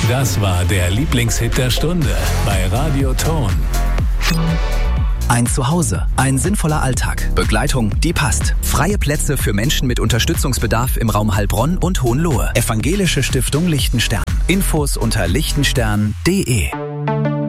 Das war der Lieblingshit der Stunde bei Radio Ton. Ein Zuhause, ein sinnvoller Alltag, Begleitung, die passt. Freie Plätze für Menschen mit Unterstützungsbedarf im Raum Heilbronn und Hohenlohe. Evangelische Stiftung Lichtenstern. Infos unter lichtenstern.de.